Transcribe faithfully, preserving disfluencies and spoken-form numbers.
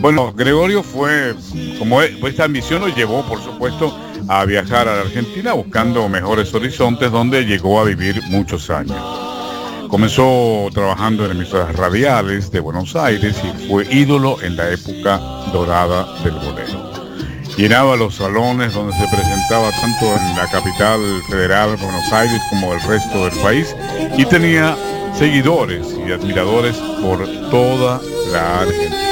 Bueno, Gregorio fue, como e- esta ambición lo llevó, por supuesto, a viajar a la Argentina buscando mejores horizontes, donde llegó a vivir muchos años. Comenzó trabajando en emisoras radiales de Buenos Aires y fue ídolo en la época dorada del bolero. Llenaba los salones donde se presentaba tanto en la capital federal, Buenos Aires, como el resto del país, y tenía seguidores y admiradores por toda la Argentina.